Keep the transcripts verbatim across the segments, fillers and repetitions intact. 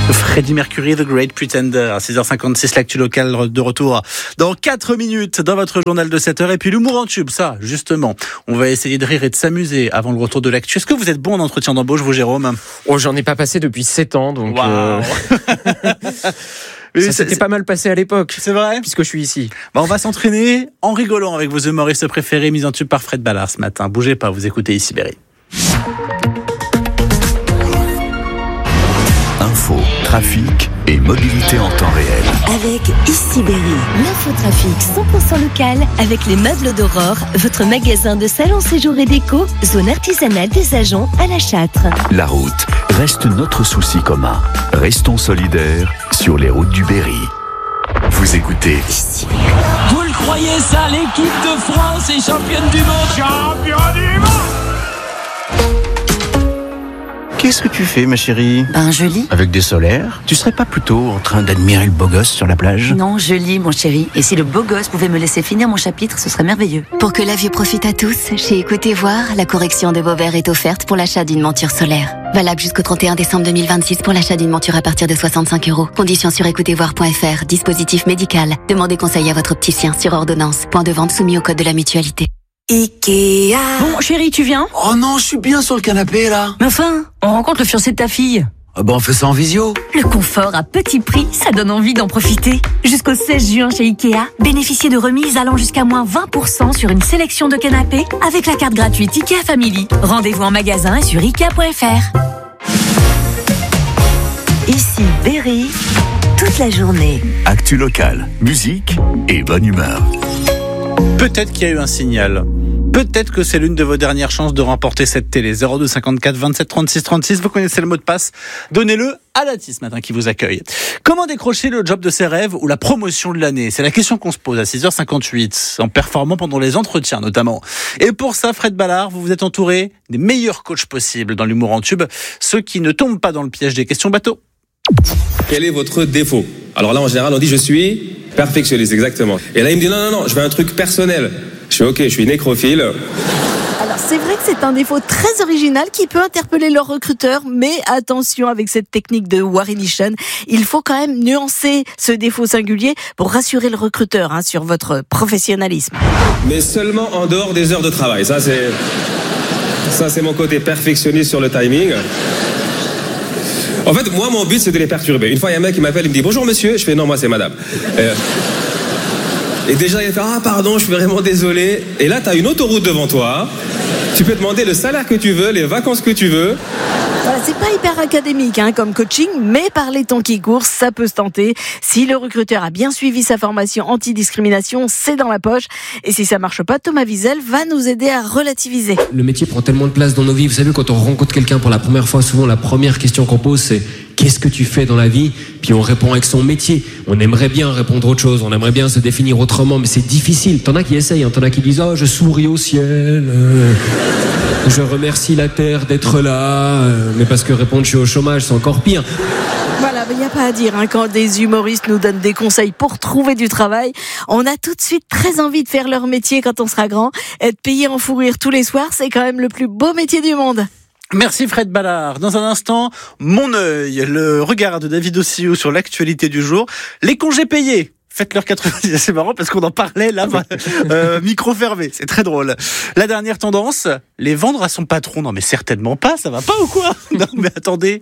Freddie Mercury, The Great Pretender, à six heures cinquante-six, l'actu locale de retour dans quatre minutes dans votre journal de sept heures. Et puis l'humour en tube, ça, justement. On va essayer de rire et de s'amuser avant le retour de l'actu. Est-ce que vous êtes bon en entretien d'embauche, vous, Jérôme ? Oh, j'en ai pas passé depuis sept ans, donc... Wow. Euh... Ça s'était pas mal passé à l'époque. C'est vrai ? Puisque je suis ici. Bah, on va s'entraîner en rigolant avec vos humoristes préférés mis en tube par Fred Ballard ce matin. Bougez pas, vous écoutez ici Berry. Info, trafic et mobilité en temps réel. Avec Ici Berry, l'infotrafic cent pour cent local avec les meubles d'Aurore, votre magasin de salon, séjour et déco, zone artisanale des agents à La Châtre. La route reste notre souci commun. Restons solidaires sur les routes du Berry. Vous écoutez Ici Berry. Vous le croyez ça, l'équipe de France est championne du monde. Championne du monde. Qu'est-ce que tu fais, ma chérie ? Ben, je lis. Avec des solaires ? Tu serais pas plutôt en train d'admirer le beau gosse sur la plage ? Non, je lis, mon chéri. Et si le beau gosse pouvait me laisser finir mon chapitre, ce serait merveilleux. Pour que la vue profite à tous, chez Écoutez Voir, la correction de vos verres est offerte pour l'achat d'une monture solaire. Valable jusqu'au trente et un décembre deux mille vingt-six pour l'achat d'une monture à partir de soixante-cinq euros. Conditions sur écoutez voir point f r. Dispositif médical. Demandez conseil à votre opticien sur ordonnance. Point de vente soumis au code de la mutualité. Ikea. Bon, chéri, tu viens ? Oh non, je suis bien sur le canapé, là. Mais enfin, on rencontre le fiancé de ta fille. Ah bah on fait ça en visio. Le confort à petit prix, ça donne envie d'en profiter. Jusqu'au seize juin chez Ikea, bénéficiez de remises allant jusqu'à moins vingt pour cent sur une sélection de canapés avec la carte gratuite Ikea Family. Rendez-vous en magasin et sur ikea point f r. Ici Berry, toute la journée. actu locale, musique et bonne humeur. Peut-être qu'il y a eu un signal. Peut-être que c'est l'une de vos dernières chances de remporter cette télé. zéro deux cinquante-quatre vingt-sept trente-six trente-six. Vous connaissez le mot de passe. Donnez-le à Lati ce matin qui vous accueille. Comment décrocher le job de ses rêves ou la promotion de l'année ? C'est la question qu'on se pose à six heures cinquante-huit, en performant pendant les entretiens notamment. Et pour ça, Fred Ballard, vous vous êtes entouré des meilleurs coachs possibles dans l'humour en tube, ceux qui ne tombent pas dans le piège des questions bateau. Quel est votre défaut ? Alors là, en général, on dit je suis perfectionniste, exactement. Et là, il me dit non, non, non, je veux un truc personnel. Je fais ok, je suis nécrophile. Alors c'est vrai que c'est un défaut très original qui peut interpeller leurs recruteurs, mais attention avec cette technique de Warinition, il faut quand même nuancer ce défaut singulier pour rassurer le recruteur hein, sur votre professionnalisme. Mais seulement en dehors des heures de travail. Ça c'est, ça c'est mon côté perfectionniste sur le timing. En fait, moi, mon but, c'est de les perturber. Une fois, il y a un mec qui m'appelle, il me dit « Bonjour, monsieur ». Je fais « Non, moi, c'est madame euh... ». Et déjà, il fait « Ah, pardon, je suis vraiment désolé ». Et là, tu as une autoroute devant toi. Tu peux demander le salaire que tu veux, les vacances que tu veux. Voilà, c'est pas hyper académique hein, comme coaching, mais par les temps qui courent, ça peut se tenter. Si le recruteur a bien suivi sa formation anti-discrimination, c'est dans la poche. Et si ça marche pas, Thomas Wiesel va nous aider à relativiser. Le métier prend tellement de place dans nos vies. Vous savez, quand on rencontre quelqu'un pour la première fois, souvent la première question qu'on pose, c'est « Qu'est-ce que tu fais dans la vie ?» Puis on répond avec son métier. On aimerait bien répondre autre chose, on aimerait bien se définir autrement, mais c'est difficile. T'en as qui essayent, hein. T'en as qui disent « Oh, je souris au ciel, euh, je remercie la terre d'être là. Euh, » Mais parce que répondre « Je suis au chômage », c'est encore pire. Voilà, il n'y a pas à dire, hein, quand des humoristes nous donnent des conseils pour trouver du travail, on a tout de suite très envie de faire leur métier quand on sera grand. Être payé en fou rire tous les soirs, c'est quand même le plus beau métier du monde. Merci Fred Ballard. Dans un instant, mon œil, le regard de David Ossiou sur l'actualité du jour. Les congés payés. Faites-leur quatre-vingt-dix. C'est marrant parce qu'on en parlait là, euh, micro fermé. C'est très drôle. La dernière tendance, les vendre à son patron. Non mais certainement pas, ça va pas ou quoi ? Non mais attendez.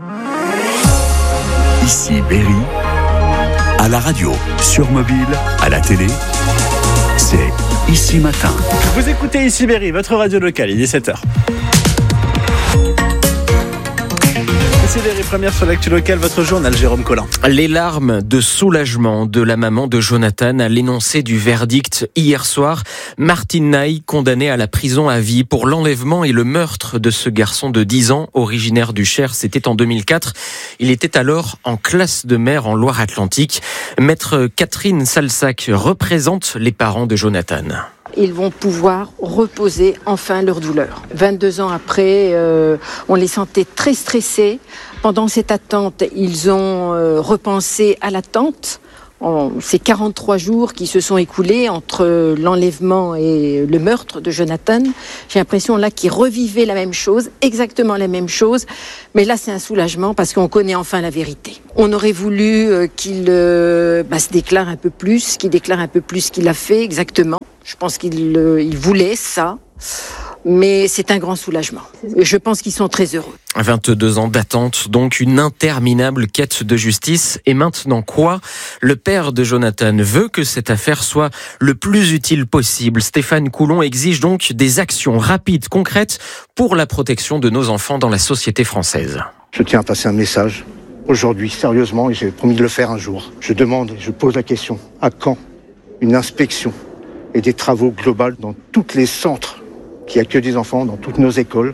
Ici Berry, à la radio, sur mobile, à la télé, c'est Ici Matin. Vous écoutez Ici Berry, votre radio locale, il est sept heures. C'est les premières sur l'actu locale, votre journal, Jérôme Collin. Les larmes de soulagement de la maman de Jonathan à l'énoncé du verdict hier soir. Martine Naï, condamnée à la prison à vie pour l'enlèvement et le meurtre de ce garçon de dix ans, originaire du Cher, c'était en deux mille quatre. Il était alors en classe de mer en Loire-Atlantique. Maître Catherine Salsac représente les parents de Jonathan. Ils vont pouvoir reposer enfin leur douleur. vingt-deux ans après, euh, on les sentait très stressés. Pendant cette attente, ils ont euh, repensé à l'attente En, ces quarante-trois jours qui se sont écoulés entre l'enlèvement et le meurtre de Jonathan, j'ai l'impression là qu'il revivait la même chose, exactement la même chose, mais là c'est un soulagement parce qu'on connaît enfin la vérité. On aurait voulu euh, qu'il euh, bah, se déclare un peu plus, qu'il déclare un peu plus ce qu'il a fait exactement. Je pense qu'il euh, il voulait ça. Mais c'est un grand soulagement. Je pense qu'ils sont très heureux. vingt-deux ans d'attente, donc une interminable quête de justice. Et maintenant quoi ? Le père de Jonathan veut que cette affaire soit le plus utile possible. Stéphane Coulon exige donc des actions rapides, concrètes pour la protection de nos enfants dans la société française. Je tiens à passer un message aujourd'hui, sérieusement, et j'ai promis de le faire un jour. Je demande et je pose la question, à quand une inspection et des travaux globaux dans tous les centres qui accueillent des enfants, dans toutes nos écoles?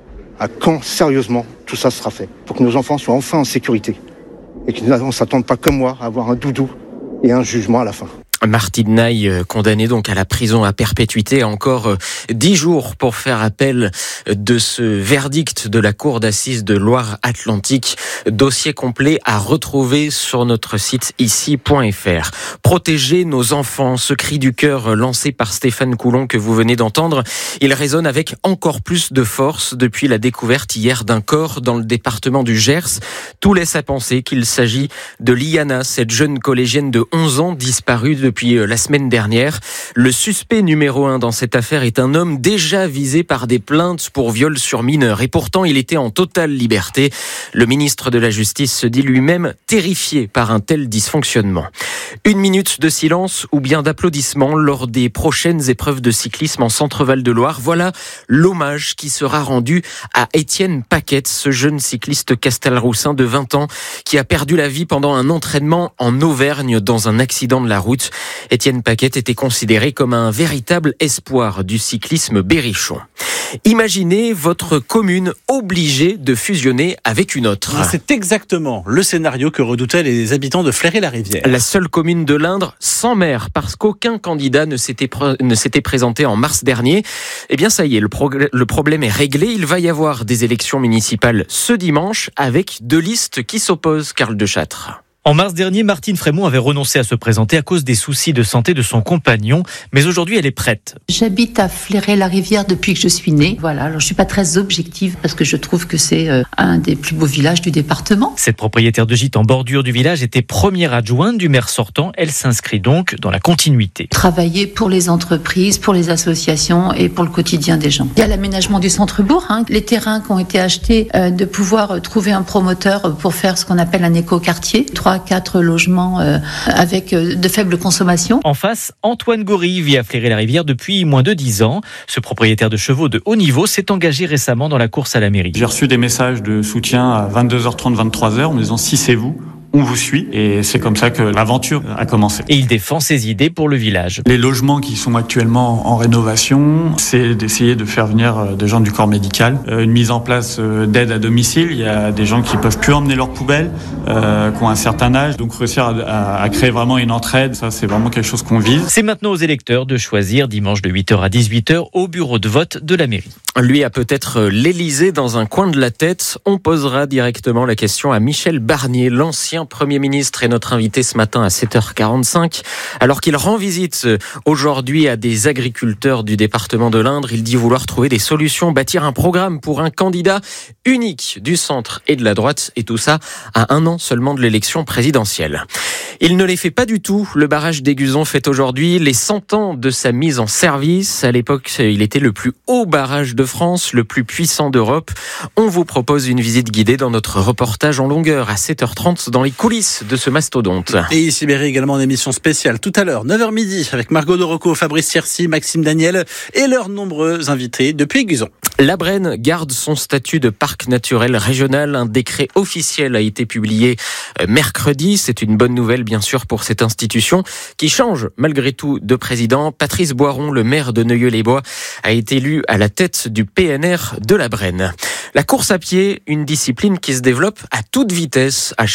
À quand, sérieusement, tout ça sera fait pour que nos enfants soient enfin en sécurité et qu'ils ne s'attendent pas comme moi à avoir un doudou et un jugement à la fin. Martine Naï, condamnée donc à la prison à perpétuité, a encore dix jours pour faire appel de ce verdict de la Cour d'assises de Loire-Atlantique. Dossier complet à retrouver sur notre site ici point f r. Protéger nos enfants, ce cri du cœur lancé par Stéphane Coulon que vous venez d'entendre, il résonne avec encore plus de force depuis la découverte hier d'un corps dans le département du Gers. Tout laisse à penser qu'il s'agit de Liana, cette jeune collégienne de onze ans disparue depuis la semaine dernière. Le suspect numéro un dans cette affaire est un homme déjà visé par des plaintes pour viol sur mineur. Et pourtant, il était en totale liberté. Le ministre de la Justice se dit lui-même terrifié par un tel dysfonctionnement. Une minute de silence ou bien d'applaudissements lors des prochaines épreuves de cyclisme en Centre-Val de Loire. Voilà l'hommage qui sera rendu à Étienne Paquette, ce jeune cycliste castelroussin de vingt ans qui a perdu la vie pendant un entraînement en Auvergne dans un accident de la route. Étienne Paquette était considéré comme un véritable espoir du cyclisme berrichon. Imaginez votre commune obligée de fusionner avec une autre. C'est exactement le scénario que redoutaient les habitants de Fleury-la-Rivière. La seule commune de l'Indre sans maire, parce qu'aucun candidat ne s'était, pr- ne s'était présenté en mars dernier. Eh bien ça y est, le, prog- le problème est réglé. Il va y avoir des élections municipales ce dimanche avec deux listes qui s'opposent. Karl de Châtre. En mars dernier, Martine Frémont avait renoncé à se présenter à cause des soucis de santé de son compagnon, mais aujourd'hui elle est prête. J'habite à Fleury-la-Rivière depuis que je suis née. Voilà, alors je suis pas très objective parce que je trouve que c'est euh, un des plus beaux villages du département. Cette propriétaire de gîte en bordure du village était première adjointe du maire sortant. Elle s'inscrit donc dans la continuité. Travailler pour les entreprises, pour les associations et pour le quotidien des gens. Il y a l'aménagement du centre-bourg, hein, les terrains qui ont été achetés, euh, de pouvoir trouver un promoteur pour faire ce qu'on appelle un écoquartier. Trois quatre logements euh, avec euh, de faibles consommations. En face, Antoine Gory vit à Fleury-la-Rivière depuis moins de dix ans. Ce propriétaire de chevaux de haut niveau s'est engagé récemment dans la course à la mairie. J'ai reçu des messages de soutien à vingt-deux heures trente, vingt-trois heures en me disant si c'est vous, on vous suit, et c'est comme ça que l'aventure a commencé. Et il défend ses idées pour le village. Les logements qui sont actuellement en rénovation, c'est d'essayer de faire venir des gens du corps médical, une mise en place d'aide à domicile. Il y a des gens qui peuvent plus emmener leurs poubelles, euh, qui ont un certain âge, donc réussir à, à, à créer vraiment une entraide, ça c'est vraiment quelque chose qu'on vise. C'est maintenant aux électeurs de choisir dimanche de huit heures à dix-huit heures au bureau de vote de la mairie. Lui a peut-être l'Élysée dans un coin de la tête. On posera directement la question à Michel Barnier, l'ancien Premier ministre, est notre invité ce matin à sept heures quarante-cinq. Alors qu'il rend visite aujourd'hui à des agriculteurs du département de l'Indre, il dit vouloir trouver des solutions, bâtir un programme pour un candidat unique du centre et de la droite, et tout ça à un an seulement de l'élection présidentielle. Il ne les fait pas du tout. Le barrage d'Aiguzon fête aujourd'hui les cent ans de sa mise en service. À l'époque, il était le plus haut barrage de France, le plus puissant d'Europe. On vous propose une visite guidée dans notre reportage en longueur à sept heures trente dans les coulisses de ce mastodonte. Et ici Berry également en émission spéciale tout à l'heure, neuf heures midi, avec Margot de Rocco, Fabrice Ciercy, Maxime Daniel et leurs nombreux invités depuis Aiguzon. La Brenne garde son statut de parc naturel régional. Un décret officiel a été publié mercredi. C'est une bonne nouvelle, bien sûr, pour cette institution qui change malgré tout de président. Patrice Boiron, le maire de Neuilly-les-Bois, a été élu à la tête du P N R de la Brenne. La course à pied, une discipline qui se développe à toute vitesse à Châteauroux.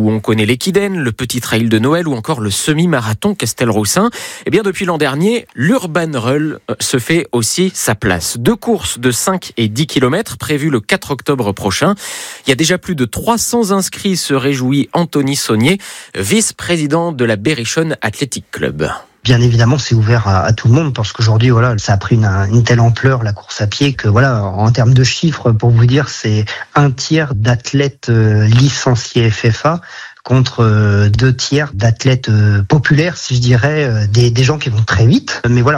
où on connaît l'Équidène, le Petit Trail de Noël ou encore le semi-marathon Castelroussin. Eh bien, depuis l'an dernier, l'Urban Rull se fait aussi sa place. Deux courses de cinq et dix kilomètres prévues le quatre octobre prochain. Il y a déjà plus de trois cents inscrits, se réjouit Anthony Saunier, vice-président de la Berrichonne Athletic Club. Bien évidemment, c'est ouvert à, à tout le monde parce qu'aujourd'hui, voilà, ça a pris une, une telle ampleur, la course à pied, que voilà, en termes de chiffres, pour vous dire, c'est un tiers d'athlètes euh, licenciés F F A contre euh, deux tiers d'athlètes euh, populaires, si je dirais, euh, des, des gens qui vont très vite. Mais voilà,